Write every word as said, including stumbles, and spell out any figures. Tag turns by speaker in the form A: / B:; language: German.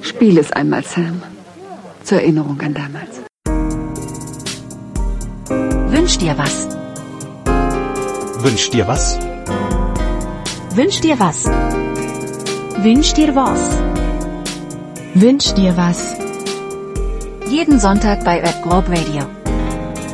A: Spiel es einmal, Sam. Zur Erinnerung an damals.
B: Wünsch dir was.
C: Wünsch dir was?
B: Wünsch dir was.
D: Wünsch dir was. Wünsch dir was.
B: Jeden Sonntag bei Red Globe Radio.